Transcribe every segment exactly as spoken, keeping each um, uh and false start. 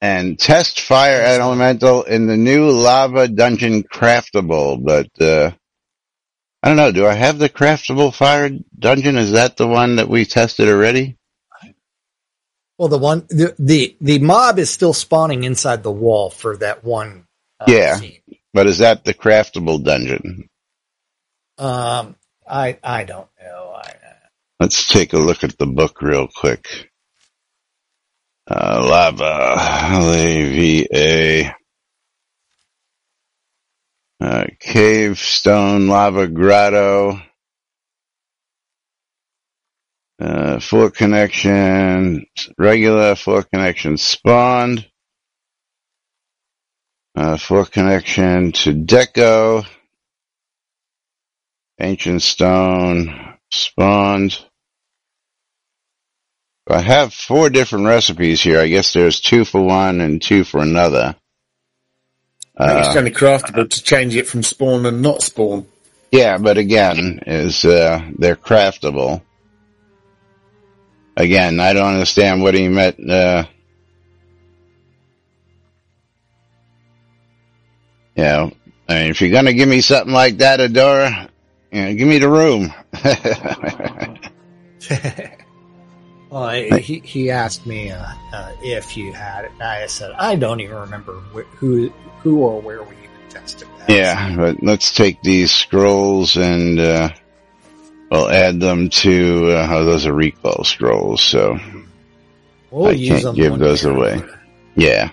And test fire elemental in the new lava dungeon craftable, but uh I don't know, do I have the craftable fire dungeon? Is that the one that we tested already? Well, the one the the, the mob is still spawning inside the wall for that one uh, yeah. scene. But is that the craftable dungeon? Um I I don't know. I uh... Let's take a look at the book real quick. Uh, lava, L A V A, uh, cave, stone, lava, grotto, uh, four connection, regular, four connection spawned, uh, four connection to deco, ancient stone, spawned. I have four different recipes here. I guess there's two for one and two for another. I think Uh, it's only craftable to change it from spawn and not spawn. yeah, but again, is uh, they're craftable. Again, I don't understand what he meant. Uh, you know, I mean, if you're gonna give me something like that, Adora, you know, give me the room. Well, I, he he asked me uh, uh, if you had it. I said I don't even remember wh- who who or where we even tested that. Yeah, but let's take these scrolls and uh, we'll add them to. Uh, oh, those are recall scrolls, so we'll I use can't them give those away. Yeah.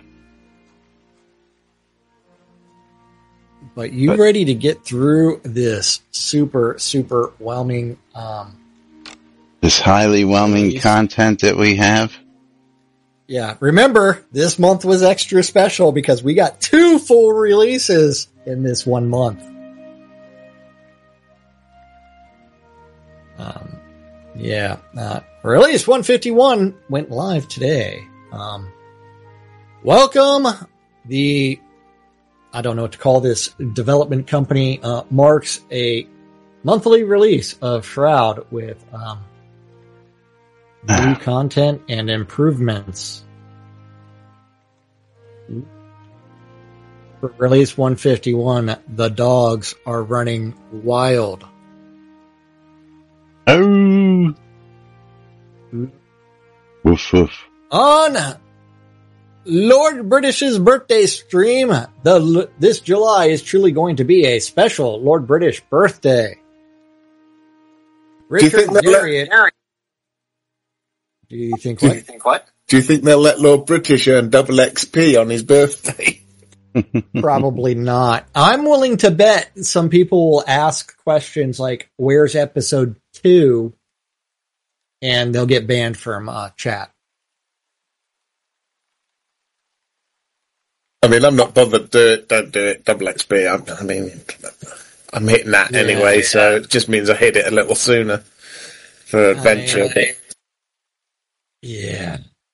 But you But- ready to get through this super super whelming? Um, This highly whelming Please. content that we have. yeah, remember this month was extra special because we got two full releases in this one month. Um, yeah, uh, release one fifty-one went live today. Um, welcome the, I don't know what to call this development company, uh, marks a monthly release of Shroud with, um, new content and improvements. For release one fifty-one, the dogs are running wild. Oh. Woof woof. On Lord British's birthday stream, the this July is truly going to be a special Lord British birthday. Do you Richard think they'll let- Garriott. Do you think Do what? you think what? Do you think they'll let Lord British earn double X P on his birthday? Probably not. I'm willing to bet some people will ask questions like, where's episode two? And they'll get banned from uh, chat. I mean, I'm not bothered. Do it, don't do it. Double X P. I'm, I mean, I'm hitting that Yeah. anyway, so it just means I hit it a little sooner for adventure. I- Yeah.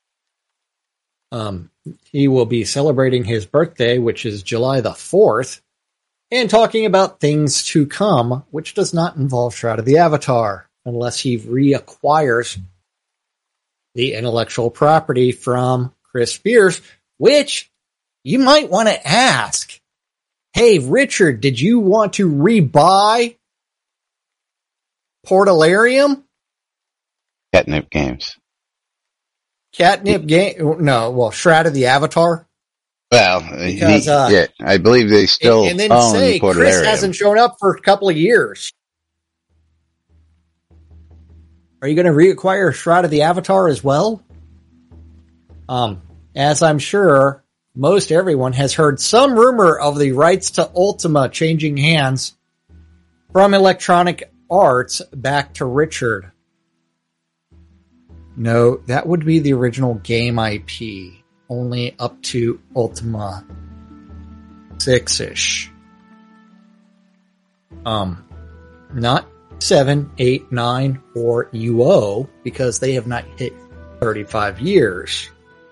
Um, he will be celebrating his birthday, which is July the fourth, and talking about things to come, which does not involve Shroud of the Avatar, unless he reacquires the intellectual property from Chris Spears, which you might want to ask, hey, Richard, did you want to rebuy Portalarium? Catnip games. Catnip game? No, well, Shroud of the Avatar. Well, Because, he, uh, yeah, I believe they still and, and then own say Chris Portalarium. hasn't shown up for a couple of years. Are you going to reacquire Shroud of the Avatar as well? Um, as I'm sure most everyone has heard some rumor of the rights to Ultima changing hands from Electronic Arts back to Richard. No, that would be the original game I P, only up to Ultima six-ish. Um, not seven, eight, nine, or U O, because they have not hit thirty-five years.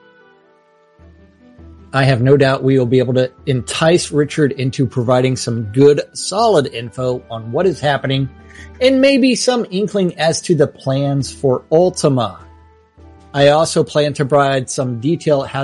I have no doubt we will be able to entice Richard into providing some good, solid info on what is happening, and maybe some inkling as to the plans for Ultima. I also plan to provide some detail how